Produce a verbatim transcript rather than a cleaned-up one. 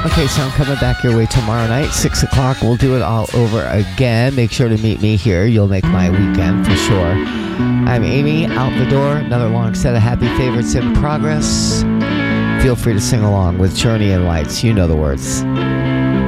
Okay, so I'm coming back your way tomorrow night, six o'clock. We'll do it all over again. Make sure to meet me here. You'll make my weekend for sure. I'm Amy, out the door. Another long set of happy favorites in progress. Feel free to sing along with Journey and Lights. You know the words.